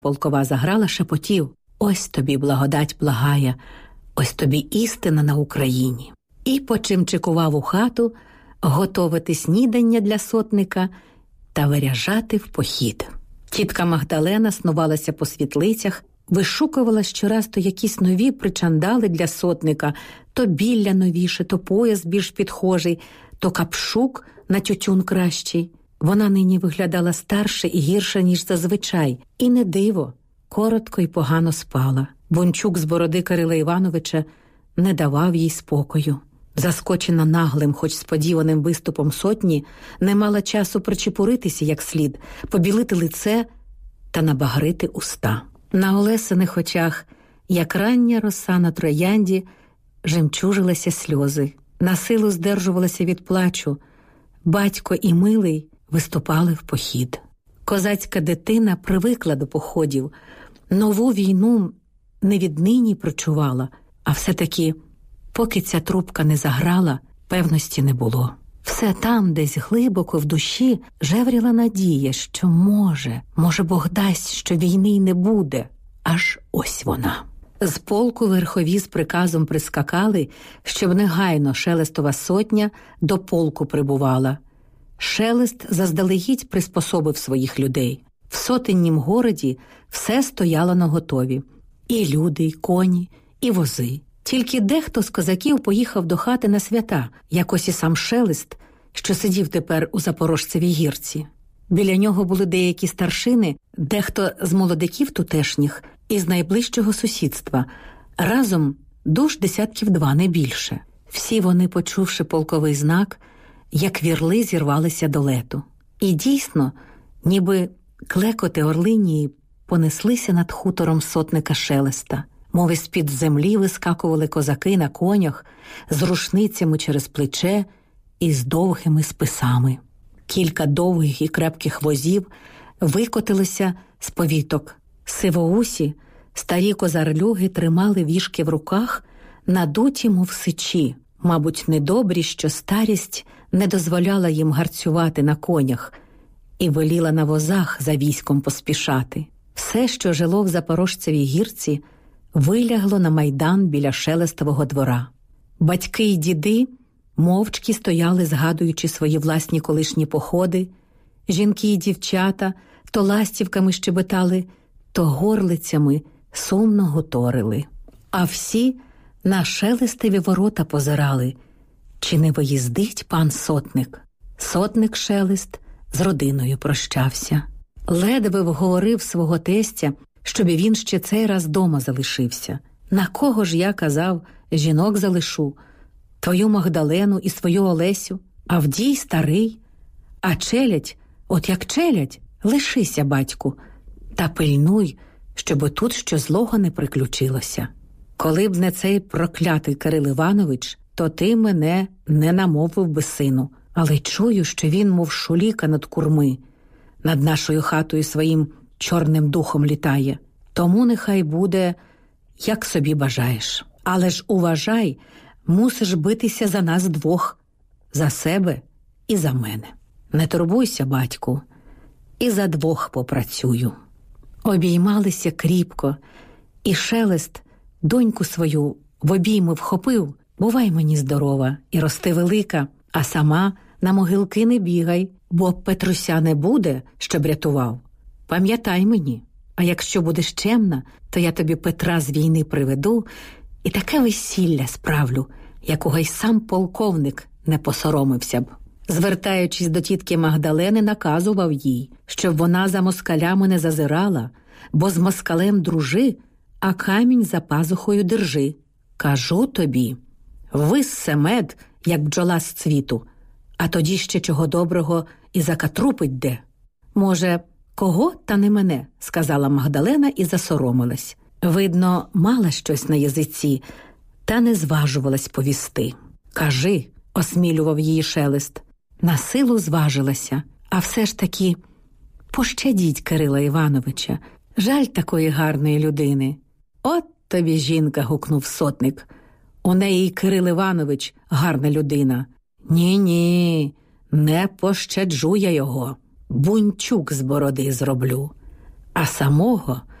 Полкова заграла, шепотів: «Ось тобі благодать благая, ось тобі істина на Україні». І почимчикував у хату готовити снідання для сотника та виряжати в похід. Тітка Магдалена снувалася по світлицях, вишукувала щораз то якісь нові причандали для сотника, то білля новіше, то пояс більш підхожий, то капшук на тютюн кращий. Вона нині виглядала старше і гірше, ніж зазвичай. І не диво, коротко й погано спала. Бунчук з бороди Кирила Івановича не давав їй спокою. Заскочена наглим, хоч сподіваним виступом сотні, не мала часу причепуритися як слід, побілити лице та набагрити уста. На Олесиних очах, як рання роса на троянді, жемчужилися сльози. Насилу здержувалася від плачу. Батько і милий виступали в похід. Козацька дитина привикла до походів. Нову війну не віднині прочувала, а все-таки, поки ця трубка не заграла, певності не було. Все там, десь глибоко в душі, жевріла надія, що може Бог дасть, що війни й не буде. Аж ось вона. З полку верхові з приказом прискакали, щоб негайно Шелестова сотня до полку прибувала. Шелест заздалегідь приспособив своїх людей. В сотеннім городі все стояло наготові. І люди, і коні, і вози. Тільки дехто з козаків поїхав до хати на свята, якось і сам Шелест, що сидів тепер у Запорожцевій гірці. Біля нього були деякі старшини, дехто з молодиків тутешніх і з найближчого сусідства. Разом душ 2 десятків, не більше. Всі вони, почувши полковий знак, як вірли, зірвалися до лету. І дійсно, ніби клекоти орлинії понеслися над хутором сотника Шелеста. Мов із-під землі вискакували козаки на конях, з рушницями через плече і з довгими списами. Кілька довгих і крепких возів викотилося з повіток. Сивоусі, старі козарлюги тримали віжки в руках, надуті, мов сичі. Мабуть, недобрі, що старість не дозволяла їм гарцювати на конях і веліла на возах за військом поспішати. Все, що жило в Запорожцевій гірці, вилягло на майдан біля Шелестового двора. Батьки й діди мовчки стояли, згадуючи свої власні колишні походи. Жінки й дівчата то ластівками щебетали, то горлицями сумно гуторили. А всі на Шелестові ворота позирали, чи не виїздить пан сотник. Сотник Шелест з родиною прощався. Ледве вговорив свого тестя, щоб і він ще цей раз дома залишився. На кого ж я казав, жінок залишу, твою Магдалену і свою Олесю, Авдій старий, а челядь, от як челядь, лишися, батьку, та пильнуй, щоби тут що злого не приключилося. Коли б не цей проклятий Кирил Іванович, то ти мене не намовив би, сину, але чую, що він, мов шуліка над курми, над нашою хатою своїм чорним духом літає. Тому нехай буде, як собі бажаєш. Але ж уважай, мусиш битися за нас двох, за себе і за мене. Не турбуйся, батьку, і за двох попрацюю. Обіймалися кріпко, і Шелест доньку свою в обійми вхопив: бувай мені здорова і рости велика, а сама на могилки не бігай, бо Петруся не буде, щоб рятував. Пам'ятай мені, а якщо будеш чемна, то я тобі Петра з війни приведу і таке весілля справлю, якого й сам полковник не посоромився б. Звертаючись до тітки Магдалени, наказував їй, щоб вона за москалями не зазирала, бо з москалем дружи, а камінь за пазухою держи. Кажу тобі, виссе мед, як бджола з цвіту, а тоді ще чого доброго і закатрупить де. Може, кого, та не мене, сказала Магдалена і засоромилась. Видно, мала щось на язиці, та не зважувалась повісти. Кажи, осмілював її Шелест. На силу зважилася, а все ж таки пощадіть Кирила Івановича. Жаль такої гарної людини. От тобі жінка, гукнув сотник. У неї й Кирил Іванович гарна людина. Ні, не пощаджу я його. Бунчук з бороди зроблю. а самого